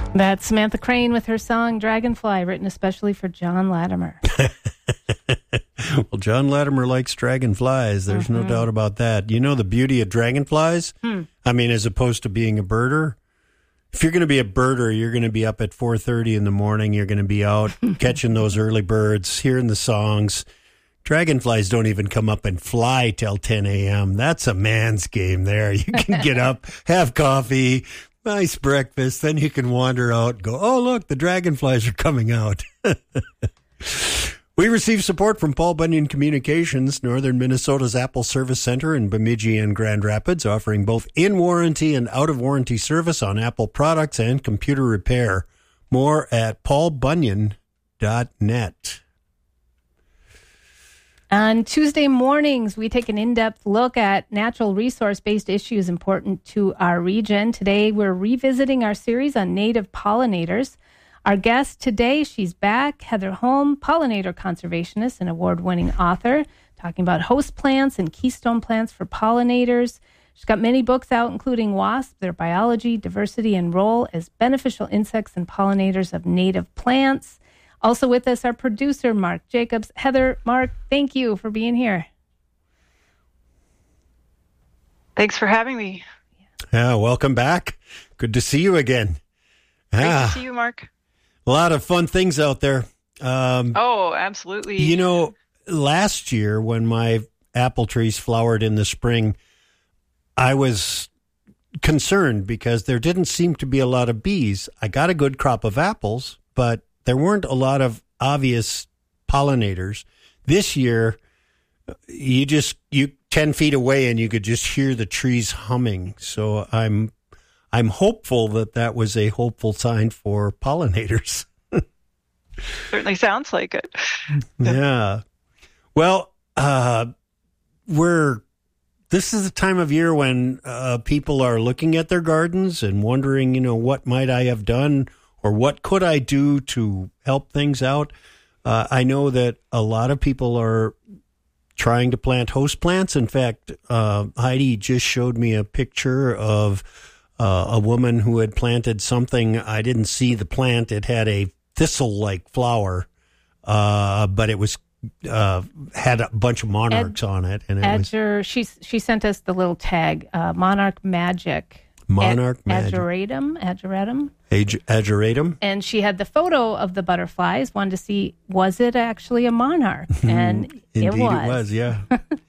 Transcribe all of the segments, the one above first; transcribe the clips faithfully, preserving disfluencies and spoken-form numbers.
That's Samantha Crane with her song Dragonfly, written especially for John Latimer. Well, John Latimer likes dragonflies. There's mm-hmm. no doubt about that. You know the beauty of dragonflies? Hmm. I mean, as opposed to being a birder, if you're going to be a birder, you're going to be up at four thirty in the morning. You're going to be out catching those early birds, hearing the songs. Dragonflies don't even come up and fly till ten a.m. That's a man's game there. You can get up, have coffee, nice breakfast, then you can wander out and go, oh, look, the dragonflies are coming out. We receive support from Paul Bunyan Communications, Northern Minnesota's Apple Service Center in Bemidji and Grand Rapids, offering both in-warranty and out-of-warranty service on Apple products and computer repair. More at paul bunyan dot net. On Tuesday mornings, we take an in-depth look at natural resource-based issues important to our region. Today, we're revisiting our series on native pollinators. Our guest today, she's back, Heather Holm, pollinator conservationist and award-winning author, talking about host plants and keystone plants for pollinators. She's got many books out, including Wasps, Their Biology, Diversity, and Role as Beneficial Insects and Pollinators of Native Plants. Also with us, our producer, Mark Jacobs. Heather, Mark, thank you for being here. Thanks for having me. Yeah, welcome back. Good to see you again. Great ah, to see you, Mark. A lot of fun things out there. Um, oh, absolutely. You know, last year when my apple trees flowered in the spring, I was concerned because there didn't seem to be a lot of bees. I got a good crop of apples, but there weren't a lot of obvious pollinators. This year, you just, you ten feet away and you could just hear the trees humming. So I'm, I'm hopeful that that was a hopeful sign for pollinators. Certainly sounds like it. Yeah. Well, uh, we're, this is the time of year when uh, people are looking at their gardens and wondering, you know, what might I have done or what could I do to help things out? Uh, I know that a lot of people are trying to plant host plants. In fact, uh, Heidi just showed me a picture of uh, a woman who had planted something. I didn't see the plant. It had a thistle-like flower, uh, but it was uh, had a bunch of monarchs Ed, on it. And it Adger, was, she, she sent us the little tag, uh, Monarch Magic. Monarch Ad, Magic. Ageratum, Ageratum. Ag- Ageratum. And she had the photo of the butterflies, wanted to see, was it actually a monarch? And Indeed it was. it was, yeah.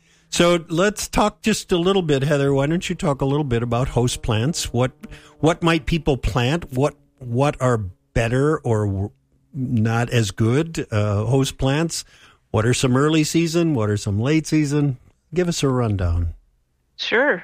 So let's talk just a little bit, Heather. Why don't you talk a little bit about host plants? What what might people plant? What what are better or not as good uh, host plants? What are some early season? What are some late season? Give us a rundown. Sure.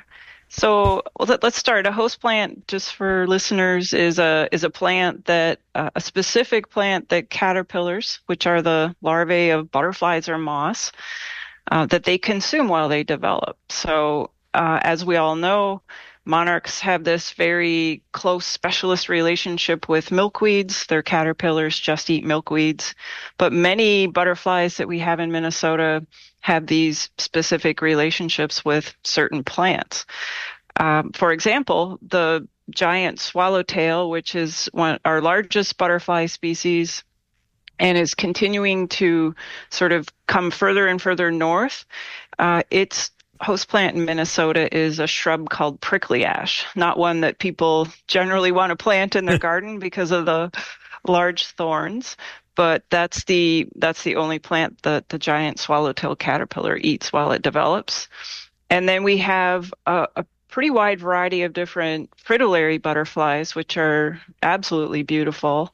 So well, let's start. A host plant, just for listeners, is a is a plant that uh, a specific plant that caterpillars, which are the larvae of butterflies or moths, uh, that they consume while they develop. So uh, as we all know, monarchs have this very close specialist relationship with milkweeds. Their caterpillars just eat milkweeds, but many butterflies that we have in Minnesota have these specific relationships with certain plants. Um, for example, the giant swallowtail, which is one our largest butterfly species and is continuing to sort of come further and further north, uh, its host plant in Minnesota is a shrub called prickly ash, not one that people generally want to plant in their garden because of the large thorns. But that's the that's the only plant that the giant swallowtail caterpillar eats while it develops. And then we have a, a pretty wide variety of different fritillary butterflies, which are absolutely beautiful.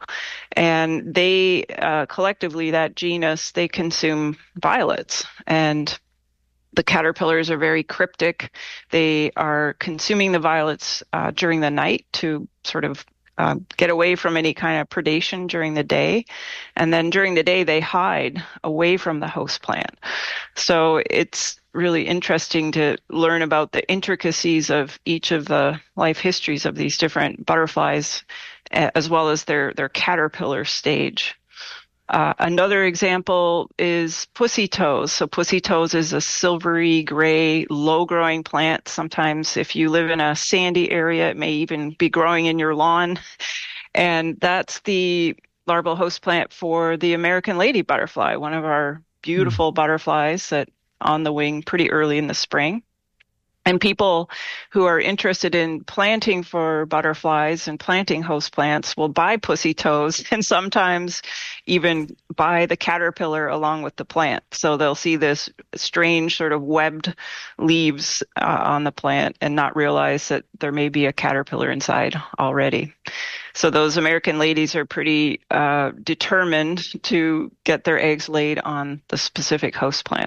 And they uh, collectively, that genus, they consume violets. And the caterpillars are very cryptic. They are consuming the violets uh, during the night to sort of Uh, get away from any kind of predation during the day. And then during the day, they hide away from the host plant. So it's really interesting to learn about the intricacies of each of the life histories of these different butterflies, as well as their, their caterpillar stage. Uh, another example is pussy toes. So pussy toes is a silvery gray, low-growing plant. Sometimes if you live in a sandy area, it may even be growing in your lawn. And that's the larval host plant for the American lady butterfly, one of our beautiful mm. butterflies that on the wing pretty early in the spring. And people who are interested in planting for butterflies and planting host plants will buy pussy toes and sometimes even buy the caterpillar along with the plant. So they'll see this strange sort of webbed leaves uh, on the plant and not realize that there may be a caterpillar inside already. So those American ladies are pretty uh, determined to get their eggs laid on the specific host plant.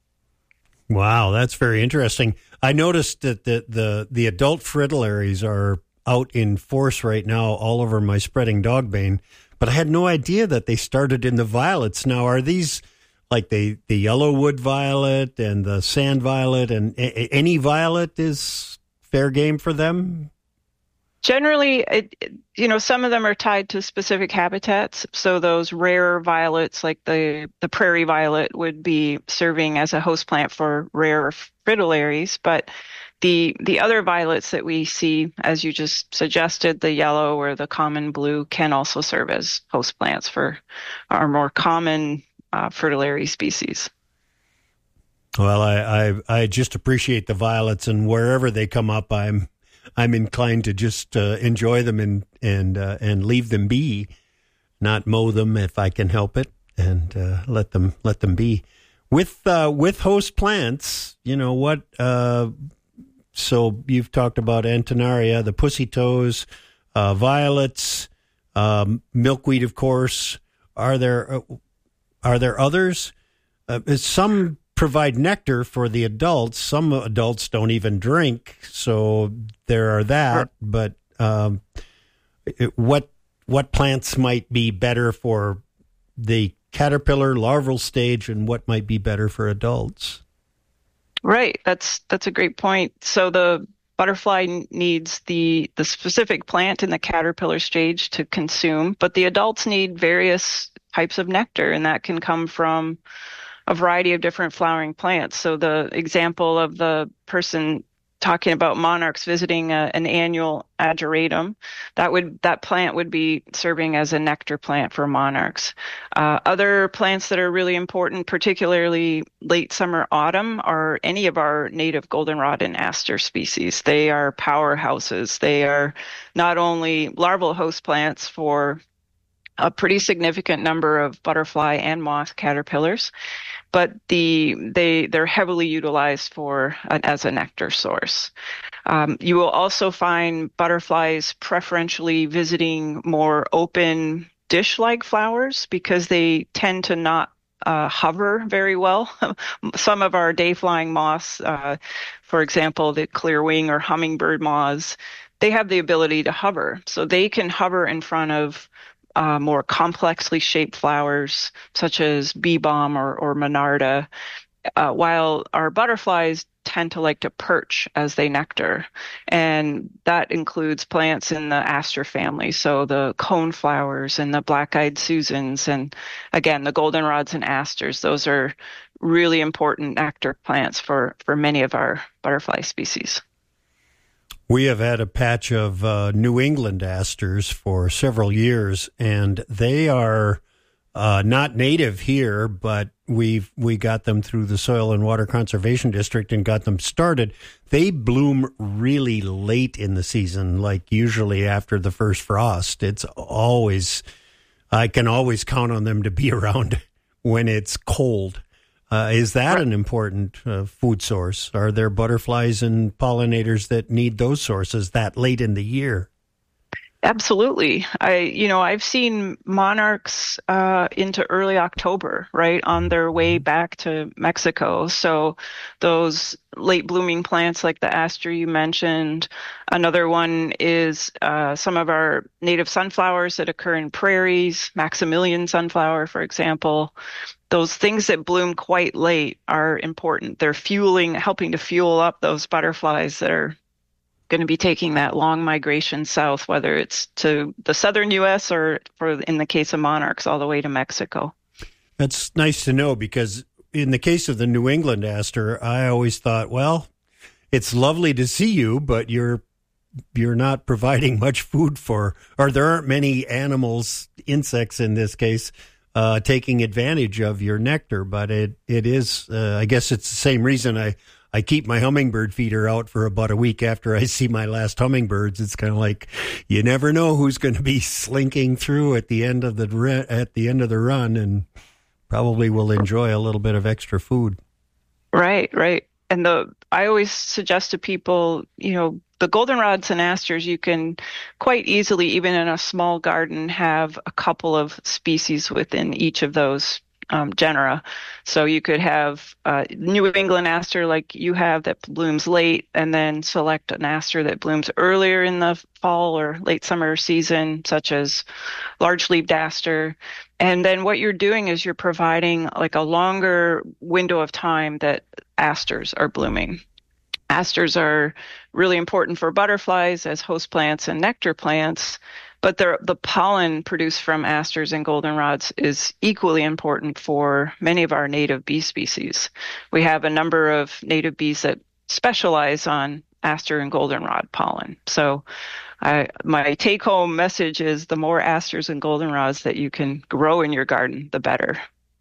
Wow, that's very interesting. I noticed that the, the, the adult fritillaries are out in force right now all over my spreading dogbane, but I had no idea that they started in the violets. Now, are these like the, the yellow wood violet and the sand violet, and a, any violet is fair game for them? Generally, it, you know, some of them are tied to specific habitats. So those rare violets, like the, the prairie violet, would be serving as a host plant for rare fritillaries. But the the other violets that we see, as you just suggested, the yellow or the common blue, can also serve as host plants for our more common uh, fritillary species. Well, I, I I just appreciate the violets, and wherever they come up, I'm I'm inclined to just uh, enjoy them and and uh, and leave them be, not mow them if I can help it, and uh, let them let them be. With uh, with host plants, you know what? Uh, so you've talked about Antennaria, the pussy toes, uh, violets, um, milkweed, of course. Are there uh, are there others? Uh, some provide nectar for the adults. Some adults don't even drink, so there are that. Sure. But um, it, what what plants might be better for the caterpillar larval stage, and what might be better for adults? Right. That's that's a great point. So the butterfly needs the the specific plant in the caterpillar stage to consume, but the adults need various types of nectar, and that can come from a variety of different flowering plants. So the example of the person talking about monarchs visiting a, an annual ageratum, that would that plant would be serving as a nectar plant for monarchs. Uh, other plants that are really important, particularly late summer, autumn, are any of our native goldenrod and aster species. They are powerhouses. They are not only larval host plants for a pretty significant number of butterfly and moth caterpillars, but the they they're heavily utilized for uh, as a nectar source. Um, you will also find butterflies preferentially visiting more open dish-like flowers because they tend to not uh, hover very well. Some of our day-flying moths, uh, for example, the clearwing or hummingbird moths, they have the ability to hover, so they can hover in front of Uh, more complexly shaped flowers such as bee balm or, or monarda, uh, while our butterflies tend to like to perch as they nectar. And that includes plants in the aster family, so the cone flowers and the black-eyed Susans, and again, the goldenrods and asters. Those are really important nectar plants for, for many of our butterfly species. We have had a patch of uh, New England asters for several years, and they are uh, not native here, but we've we got them through the Soil and Water Conservation District and got them started. They bloom really late in the season, like usually after the first frost. It's always, I can always count on them to be around when it's cold. Uh, is that an important uh, food source? Are there butterflies and pollinators that need those sources that late in the year? Absolutely. I, you know, I've seen monarchs uh, into early October, right, on their way back to Mexico. So those late blooming plants like the aster you mentioned. Another one is uh, some of our native sunflowers that occur in prairies, Maximilian sunflower, for example. Those things that bloom quite late are important. They're fueling, helping to fuel up those butterflies that are going to be taking that long migration south, whether it's to the southern U S or, for in the case of monarchs, all the way to Mexico. That's nice to know, because in the case of the New England aster, I always thought, well, it's lovely to see you, but you're you're not providing much food for, or there aren't many animals, insects in this case, uh, taking advantage of your nectar. But it, it is, uh, I guess it's the same reason I, I keep my hummingbird feeder out for about a week after I see my last hummingbirds. It's kind of like, you never know who's going to be slinking through at the end of the, re- at the end of the run, and probably will enjoy a little bit of extra food. Right, right. And the I always suggest to people, you know, the goldenrods and asters, you can quite easily, even in a small garden, have a couple of species within each of those um, genera. So you could have uh, New England aster like you have that blooms late, and then select an aster that blooms earlier in the fall or late summer season, such as large-leaved aster. And then what you're doing is you're providing like a longer window of time that asters are blooming. Asters are really important for butterflies as host plants and nectar plants, but the pollen produced from asters and goldenrods is equally important for many of our native bee species. We have a number of native bees that specialize on aster and goldenrod pollen. So I, my take-home message is the more asters and goldenrods that you can grow in your garden, the better.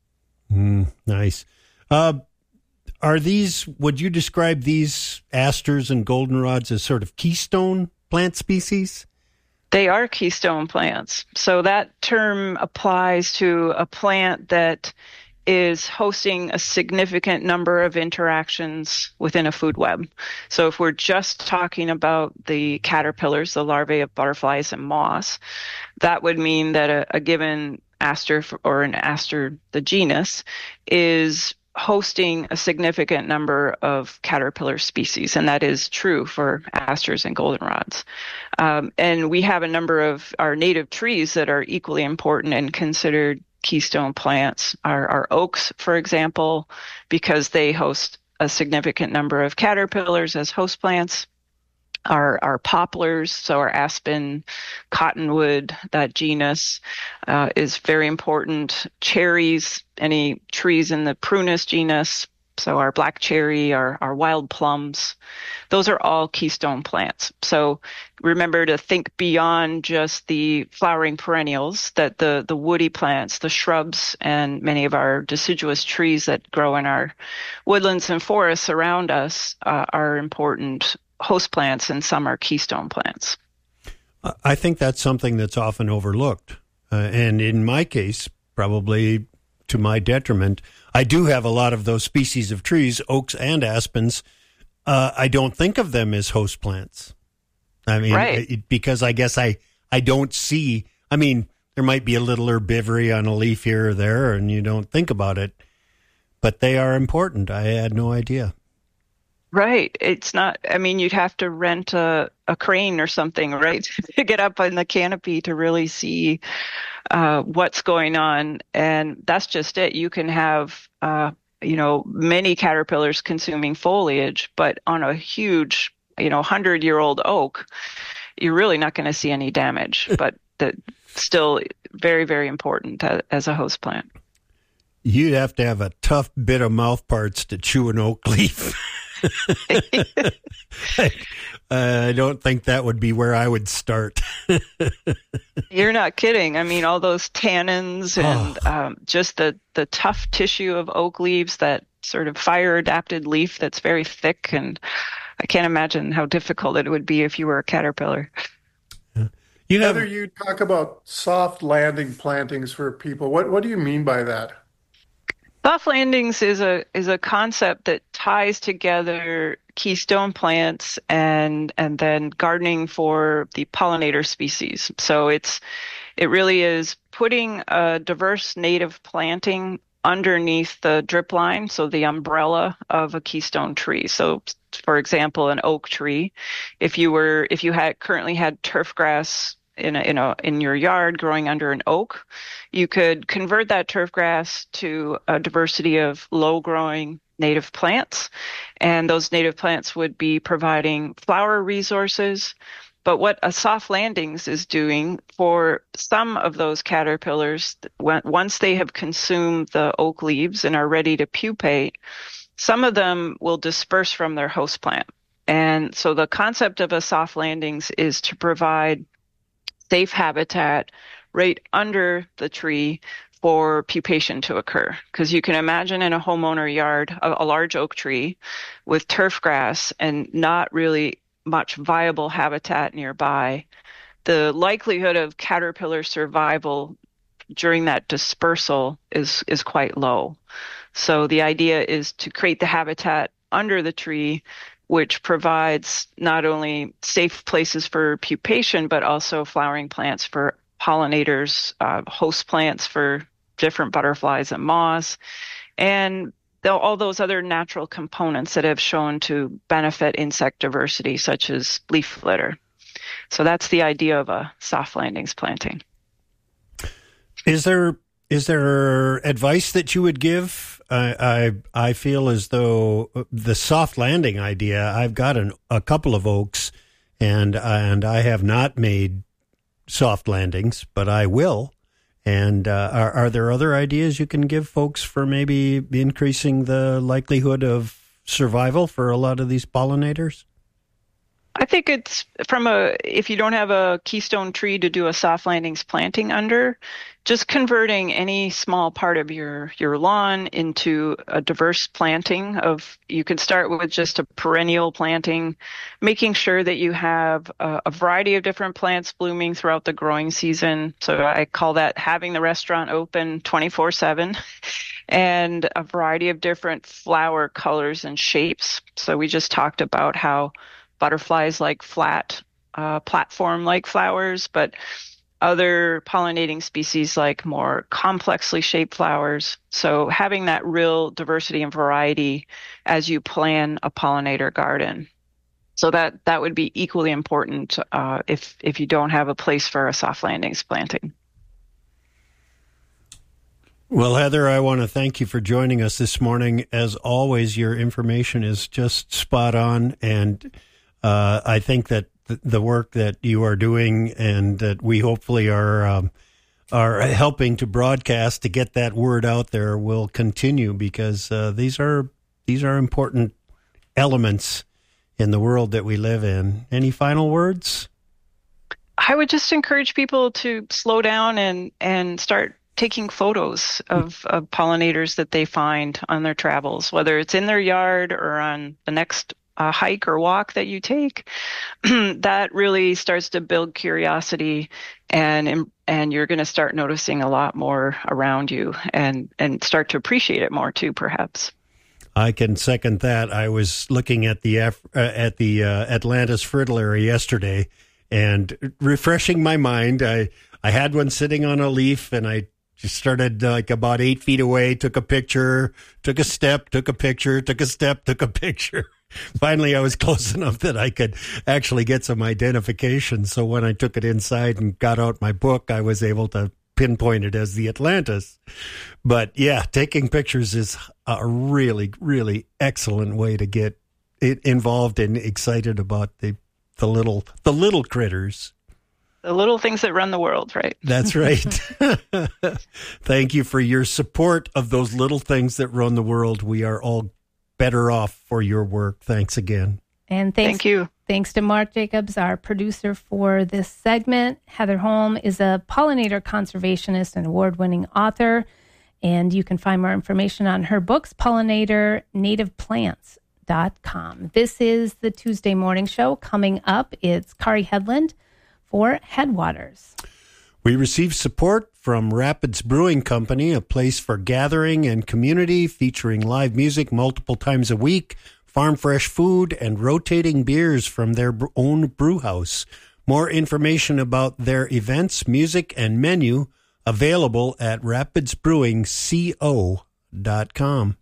Mm, nice. Uh, are these, would you describe these asters and goldenrods as sort of keystone plant species? They are keystone plants. So that term applies to a plant that is hosting a significant number of interactions within a food web. So if we're just talking about the caterpillars, the larvae of butterflies and moths, that would mean that a, a given aster or an aster, the genus, is hosting a significant number of caterpillar species, and that is true for asters and goldenrods. Um, and we have a number of our native trees that are equally important and considered keystone plants. Our, our oaks, for example, because they host a significant number of caterpillars as host plants. Our, our poplars, so our aspen, cottonwood, that genus uh, is very important. Cherries, any trees in the prunus genus, so our black cherry, our, our wild plums, those are all keystone plants. So remember to think beyond just the flowering perennials, that the, the woody plants, the shrubs, and many of our deciduous trees that grow in our woodlands and forests around us uh, are important host plants, and some are keystone plants. I think that's something that's often overlooked. Uh, and in my case, probably to my detriment, I do have a lot of those species of trees, oaks and aspens. Uh, I don't think of them as host plants. I mean, right. it, because I guess I, I don't see, I mean, there might be a little herbivory on a leaf here or there, and you don't think about it, but they are important. I had no idea. Right. It's not, I mean, you'd have to rent a, a crane or something, right, to get up in the canopy to really see uh, what's going on. And that's just it. You can have, uh, you know, many caterpillars consuming foliage, but on a huge, you know, hundred-year-old oak, you're really not going to see any damage. But that still very, very important as a host plant. You'd have to have a tough bit of mouth parts to chew an oak leaf. I don't think that would be where I would start. You're not kidding. I mean, all those tannins and oh. um, just the, the tough tissue of oak leaves, that sort of fire-adapted leaf that's very thick, and I can't imagine how difficult it would be if you were a caterpillar. Yeah. You know, Heather, you talk about soft landing plantings for people. What what do you mean by that? Soft landings is a is a concept that ties together keystone plants and and then gardening for the pollinator species. So it's it really is putting a diverse native planting underneath the drip line, so the umbrella of a keystone tree. So, for example, an oak tree, if you were if you had currently had turf grass in a, in a, in your yard growing under an oak, you could convert that turf grass to a diversity of low growing native plants. And those native plants would be providing flower resources. But what a soft landings is doing for some of those caterpillars, when, once they have consumed the oak leaves and are ready to pupate, some of them will disperse from their host plant. And so the concept of a soft landings is to provide safe habitat right under the tree for pupation to occur. Because you can imagine in a homeowner yard, a, a large oak tree with turf grass and not really much viable habitat nearby, the likelihood of caterpillar survival during that dispersal is, is quite low. So the idea is to create the habitat under the tree, which provides not only safe places for pupation, but also flowering plants for pollinators, uh, host plants for different butterflies and moths, and all those other natural components that have shown to benefit insect diversity, such as leaf litter. So that's the idea of a soft landings planting. Is there is there advice that you would give? I I, I feel as though the soft landing idea, I've got an, a couple of oaks, and and I have not made soft landings, but I will. And uh, are, are there other ideas you can give folks for maybe increasing the likelihood of survival for a lot of these pollinators? I think it's from a, if you don't have a keystone tree to do a soft landings planting under, just converting any small part of your, your lawn into a diverse planting of, you can start with just a perennial planting, making sure that you have a, a variety of different plants blooming throughout the growing season. So I call that having the restaurant open twenty-four seven. And a variety of different flower colors and shapes. So we just talked about how butterflies like flat, uh, platform-like flowers, but other pollinating species like more complexly shaped flowers. So having that real diversity and variety as you plan a pollinator garden. So that, that would be equally important uh, if, if you don't have a place for a soft landings planting. Well, Heather, I want to thank you for joining us this morning. As always, your information is just spot on, and uh, I think that th- the work that you are doing and that we hopefully are um, are helping to broadcast to get that word out there will continue, because uh, these are these are important elements in the world that we live in. Any final words? I would just encourage people to slow down and, and start taking photos of, of pollinators that they find on their travels, whether it's in their yard or on the next uh, hike or walk that you take. That really starts to build curiosity, and and you're going to start noticing a lot more around you, and, and start to appreciate it more too, perhaps. I can second that. I was looking at the uh, at the uh, Atlantis fritillary yesterday and refreshing my mind. I, I had one sitting on a leaf, and I just started uh, like about eight feet away, took a picture, took a step, took a picture, took a step, took a picture. Finally, I was close enough that I could actually get some identification. So when I took it inside and got out my book, I was able to pinpoint it as the Atlantis. But yeah, taking pictures is a really, really excellent way to get it involved and excited about the the little the little critters. The little things that run the world, right? That's right. Thank you for your support of those little things that run the world. We are all better off for your work. Thanks again. And thanks, Thank you. Thanks to Mark Jacobs, our producer for this segment. Heather Holm is a pollinator conservationist and award-winning author, and you can find more information on her books, pollinator native plants dot com. This is the Tuesday Morning Show. Coming up, it's Kari Headland for Headwaters. We receive support from Rapids Brewing Company, a place for gathering and community, featuring live music multiple times a week, farm fresh food, and rotating beers from their own brew house. More information about their events, music, and menu available at rapids brewing co dot com.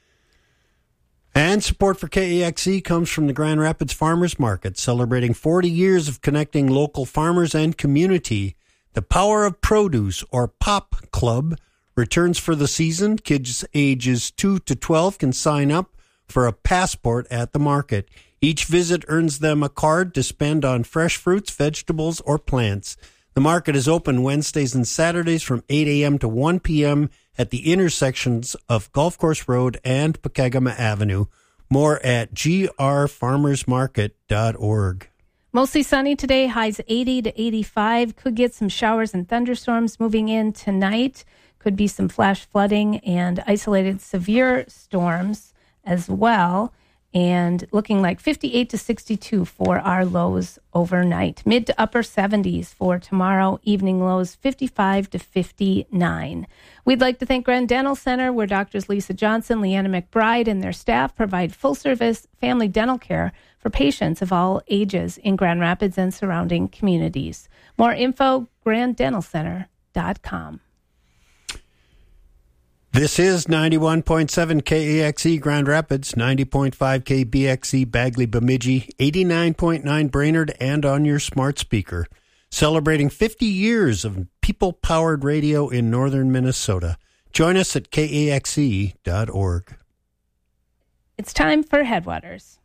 And support for K A X E comes from the Grand Rapids Farmers Market, celebrating forty years of connecting local farmers and community. The Power of Produce, or POP Club, returns for the season. Kids ages two to twelve can sign up for a passport at the market. Each visit earns them a card to spend on fresh fruits, vegetables, or plants. The market is open Wednesdays and Saturdays from eight a.m. to one p.m. at the intersections of Golf Course Road and Pekegama Avenue. More at g r farmers market dot org. Mostly sunny today, highs eighty to eighty-five. Could get some showers and thunderstorms moving in tonight. Could be some flash flooding and isolated severe storms as well. And looking like fifty-eight to sixty-two for our lows overnight. Mid to upper seventies for tomorrow. Evening lows fifty-five to fifty-nine. We'd like to thank Grand Dental Center, where Doctors Lisa Johnson, Leanna McBride, and their staff provide full-service family dental care for patients of all ages in Grand Rapids and surrounding communities. More info, grand dental center dot com. This is ninety-one point seven K A X E Grand Rapids, ninety point five K B X E Bagley Bemidji, eighty-nine point nine Brainerd, and on your smart speaker. Celebrating fifty years of people-powered radio in northern Minnesota. Join us at K A X E dot org. It's time for Headwaters.